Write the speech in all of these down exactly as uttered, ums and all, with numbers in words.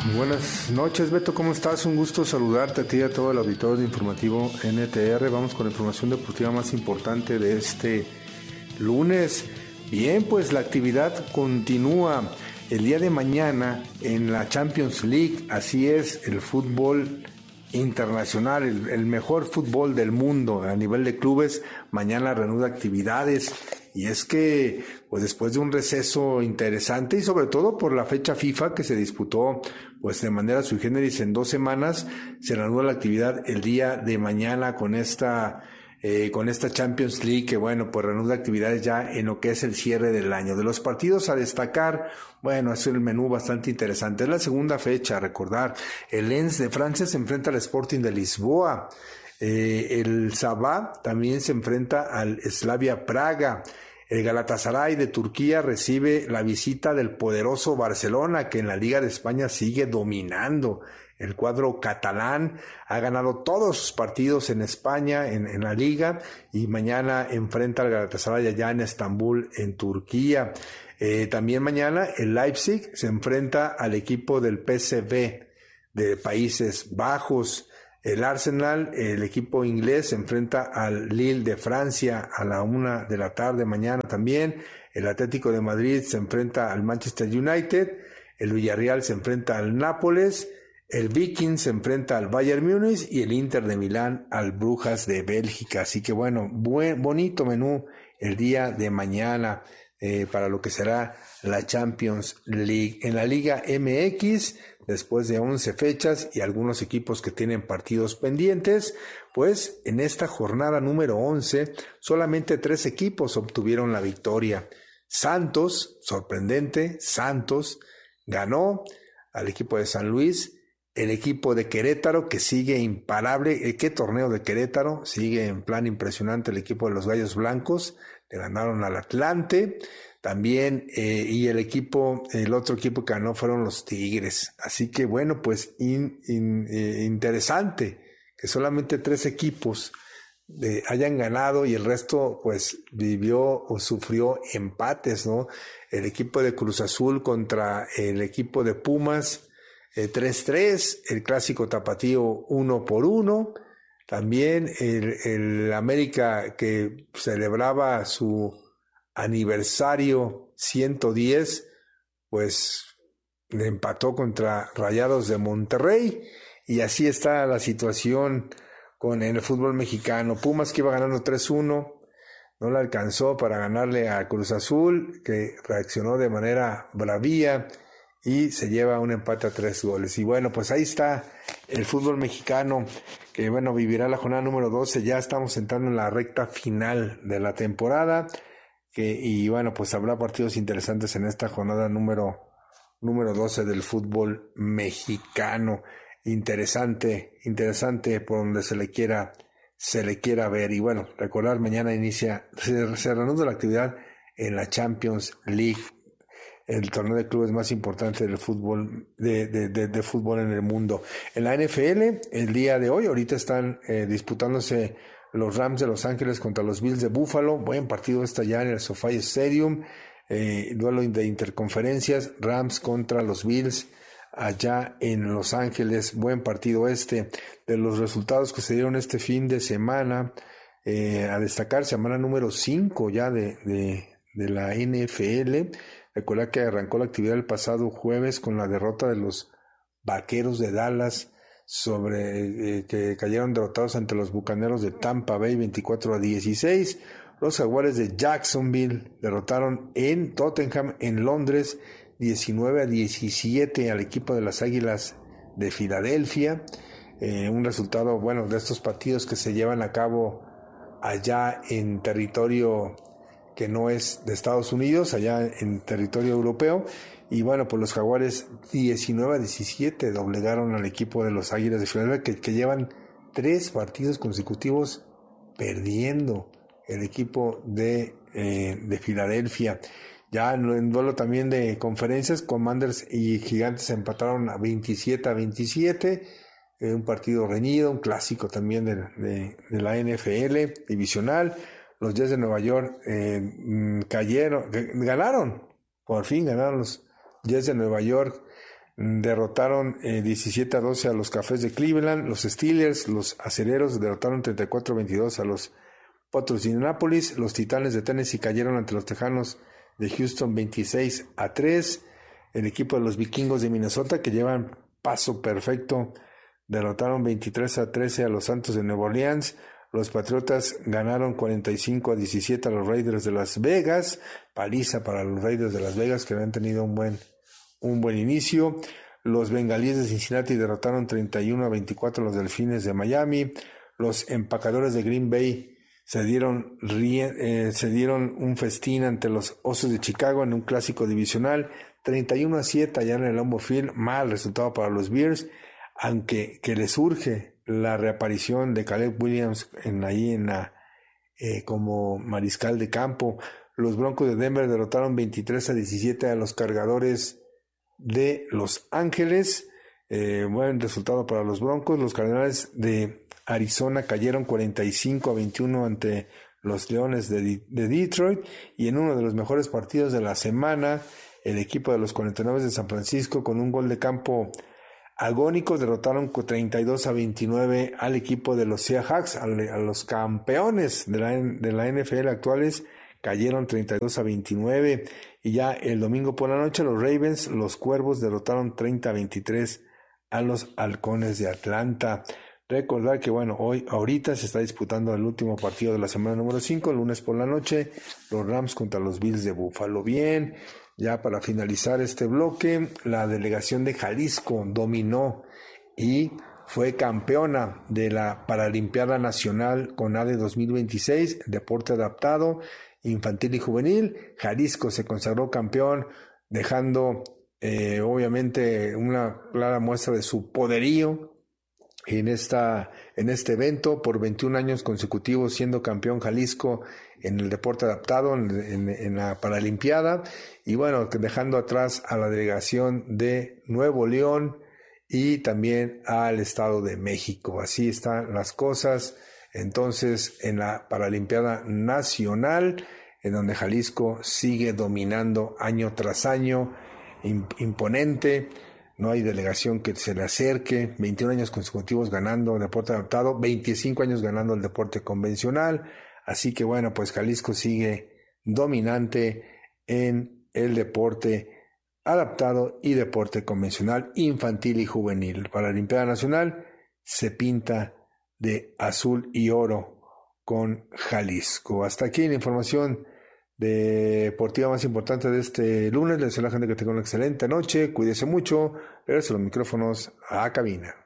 Muy buenas noches, Beto, ¿cómo estás? Un gusto saludarte a ti y a todo el auditorio de Informativo N T R. Vamos con la información deportiva más importante de este lunes. Bien, pues la actividad continúa el día de mañana en la Champions League. Así es, el fútbol internacional, el, el mejor fútbol del mundo a nivel de clubes, mañana reanuda actividades. Y es que, pues después de un receso interesante y sobre todo por la fecha FIFA que se disputó, pues de manera sui generis en dos semanas, se reanuda la actividad el día de mañana con esta, eh, con esta Champions League, que bueno, pues reanuda actividades ya en lo que es el cierre del año. De los partidos a destacar, bueno, es el menú bastante interesante. Es la segunda fecha, a recordar. El Lens de Francia se enfrenta al Sporting de Lisboa. Eh, el Sabah también se enfrenta al Slavia Praga. El Galatasaray de Turquía recibe la visita del poderoso Barcelona, que en la Liga de España sigue dominando. El cuadro catalán ha ganado todos sus partidos en España, en, en la Liga, y mañana enfrenta al Galatasaray allá en Estambul, en Turquía. Eh, también mañana el Leipzig se enfrenta al equipo del P S V de Países Bajos. El Arsenal, el equipo inglés, se enfrenta al Lille de Francia a la una de la tarde mañana también. El Atlético de Madrid se enfrenta al Manchester United. El Villarreal se enfrenta al Nápoles. El Viking se enfrenta al Bayern Múnich y el Inter de Milán al Brujas de Bélgica. Así que bueno, buen, bonito menú el día de mañana eh, para lo que será la Champions League. En la Liga M X, después de once fechas y algunos equipos que tienen partidos pendientes, pues en esta jornada número once, solamente tres equipos obtuvieron la victoria. Santos, sorprendente, Santos ganó al equipo de San Luis. El equipo de Querétaro, que sigue imparable. ¿Qué torneo de Querétaro? Sigue en plan impresionante el equipo de los Gallos Blancos. Le ganaron al Atlante. También, eh, y el equipo, el otro equipo que ganó fueron los Tigres. Así que bueno, pues in, in, eh, interesante que solamente tres equipos eh, hayan ganado y el resto pues vivió o sufrió empates, ¿no? El equipo de Cruz Azul contra el equipo de Pumas, eh, tres tres, el clásico tapatío uno por uno. También el, el América, que celebraba su aniversario ciento diez, pues empató contra Rayados de Monterrey. Y así está la situación con el fútbol mexicano. Pumas, que iba ganando tres uno, no le alcanzó para ganarle a Cruz Azul, que reaccionó de manera bravía y se lleva un empate a tres goles. Y bueno, pues ahí está el fútbol mexicano, que bueno, vivirá la jornada número doce. Ya estamos entrando en la recta final de la temporada, que, y bueno, pues habrá partidos interesantes en esta jornada número, número doce del fútbol mexicano. Interesante, interesante por donde se le quiera, se le quiera ver. Y bueno, recordar, mañana inicia, se, se reanuda la actividad en la Champions League, el torneo de clubes más importante del fútbol, de, de, de, de fútbol en el mundo. En la N F L, el día de hoy, ahorita están eh, disputándose los Rams de Los Ángeles contra los Bills de Buffalo. Buen partido está ya en el SoFi Stadium, eh, duelo de interconferencias, Rams contra los Bills allá en Los Ángeles. Buen partido este. De los resultados que se dieron este fin de semana, eh, a destacar, semana número cinco ya de, de, de la N F L. Recuerda que arrancó la actividad el pasado jueves con la derrota de los Vaqueros de Dallas sobre eh, que cayeron derrotados ante los Bucaneros de Tampa Bay veinticuatro a dieciséis. Los Jaguares de Jacksonville derrotaron en Tottenham, en Londres, diecinueve a diecisiete al equipo de las Águilas de Filadelfia. Eh, un resultado, bueno, de estos partidos que se llevan a cabo allá en territorio que no es de Estados Unidos, allá en territorio europeo. Y bueno, pues los Jaguares diecinueve a diecisiete doblegaron al equipo de los Águilas de Filadelfia, que, que llevan tres partidos consecutivos perdiendo el equipo de, eh, de Filadelfia. Ya en duelo también de conferencias, Commanders y Gigantes empataron a veintisiete a veintisiete. Eh, un partido reñido, un clásico también de, de, de la N F L divisional. Los Jets de Nueva York eh, cayeron, ganaron, por fin ganaron los Jets de Nueva York derrotaron eh, diecisiete a doce a los Cafés de Cleveland. Los Steelers, los Acereros, derrotaron treinta y cuatro a veintidós a los Potros de Indianápolis. Los Titanes de Tennessee cayeron ante los Tejanos de Houston veintiséis a tres. El equipo de los Vikingos de Minnesota, que llevan paso perfecto, derrotaron veintitrés a trece a los Santos de Nueva Orleans. Los Patriotas ganaron cuarenta y cinco a diecisiete a los Raiders de Las Vegas. Paliza para los Raiders de Las Vegas, que habían tenido un buen un buen inicio. Los Bengalíes de Cincinnati derrotaron treinta y uno a veinticuatro a los Delfines de Miami. Los Empacadores de Green Bay se dieron, eh, se dieron un festín ante los Osos de Chicago en un clásico divisional, treinta y uno a siete allá en el Lambeau Field. Mal resultado para los Bears, aunque que les urge la reaparición de Caleb Williams en ahí en la, eh, como mariscal de campo. Los Broncos de Denver derrotaron veintitrés a diecisiete a los Cargadores de Los Ángeles. Eh, buen resultado para los Broncos. Los Cardenales de Arizona cayeron cuarenta y cinco a veintiuno ante los Leones de, de Detroit. Y en uno de los mejores partidos de la semana, el equipo de los cuarenta y nueve de San Francisco, con un gol de campo agónico, derrotaron treinta y dos a veintinueve al equipo de los Seahawks, a, a los campeones de la, de la N F L actuales. Cayeron treinta y dos a veintinueve. Y ya el domingo por la noche, los Ravens, los Cuervos, derrotaron treinta a veintitrés a los Halcones de Atlanta. Recordar que, bueno, hoy, ahorita se está disputando el último partido de la semana número cinco, lunes por la noche, los Rams contra los Bills de Buffalo. Bien, ya para finalizar este bloque, la delegación de Jalisco dominó y fue campeona de la Paralimpiada Nacional CONADE dos mil veintiséis, deporte adaptado, infantil y juvenil. Jalisco se consagró campeón, dejando eh, obviamente una clara muestra de su poderío en esta en este evento, por veintiún años consecutivos siendo campeón Jalisco en el deporte adaptado, en, en, en la Paralimpiada. Y bueno, dejando atrás a la delegación de Nuevo León y también al Estado de México. Así están las cosas entonces en la Paralimpiada Nacional, en donde Jalisco sigue dominando año tras año, imponente. No hay delegación que se le acerque. veintiún años consecutivos ganando el deporte adaptado, veinticinco años ganando el deporte convencional. Así que bueno, pues Jalisco sigue dominante en el deporte adaptado y deporte convencional, infantil y juvenil. Para la Paralimpiada Nacional se pinta de azul y oro con Jalisco. Hasta aquí la información deportiva más importante de este lunes. Les deseo a la gente que tenga una excelente noche, cuídese mucho. Regreso los micrófonos a cabina.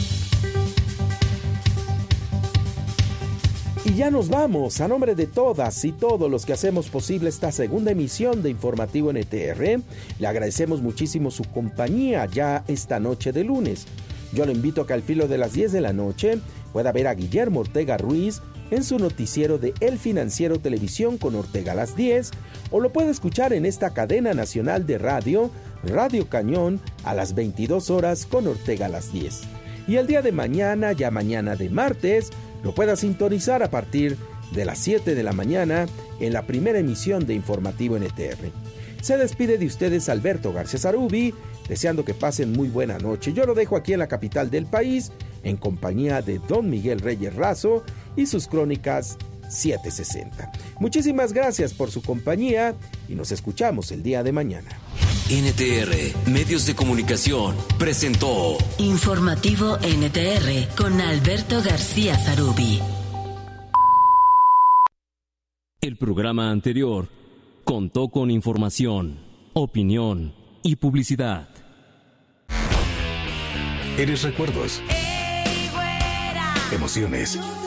Y ya nos vamos. A nombre de todas y todos los que hacemos posible esta segunda emisión de Informativo N T R, le agradecemos muchísimo su compañía ya esta noche de lunes. Yo lo invito a que al filo de las diez de la noche pueda ver a Guillermo Ortega Ruiz en su noticiero de El Financiero Televisión con Ortega a las diez, o lo puede escuchar en esta cadena nacional de radio, Radio Cañón, a las veintidós horas con Ortega a las diez. Y el día de mañana, ya mañana de martes, lo pueda sintonizar a partir de las siete de la mañana en la primera emisión de Informativo N T R. Se despide de ustedes Alberto García Sarubi, deseando que pasen muy buena noche. Yo lo dejo aquí en la capital del país, en compañía de Don Miguel Reyes Razo y sus crónicas setecientos sesenta. Muchísimas gracias por su compañía y nos escuchamos el día de mañana. N T R, Medios de Comunicación, presentó Informativo N T R con Alberto García Sarubi. El programa anterior contó con información, opinión y publicidad. Eres recuerdos, emociones,